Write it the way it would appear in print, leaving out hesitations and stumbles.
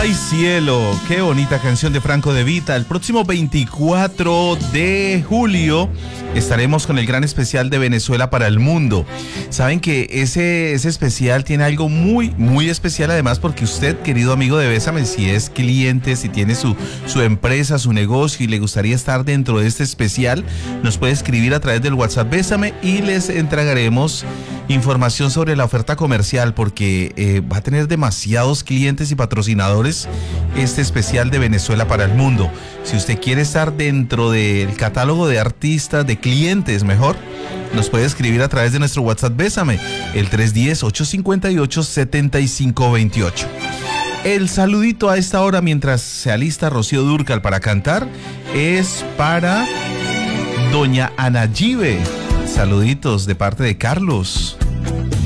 hay cielo, qué bonita canción de Franco De Vita. El próximo 24 de julio estaremos con el gran especial de Venezuela para el mundo. Saben que ese especial tiene algo muy, muy especial, además porque usted, querido amigo de Bésame, si es cliente, si tiene su empresa, su negocio y le gustaría estar dentro de este especial, nos puede escribir a través del WhatsApp Bésame y les entregaremos información sobre la oferta comercial, porque va a tener demasiados clientes y patrocinadores este especial de Venezuela para el mundo. Si usted quiere estar dentro del catálogo de artistas, de clientes mejor, nos puede escribir a través de nuestro WhatsApp Bésame, el 310-858-7528. El saludito a esta hora mientras se alista Rocío Dúrcal para cantar es para doña Anayibe. Saluditos de parte de Carlos.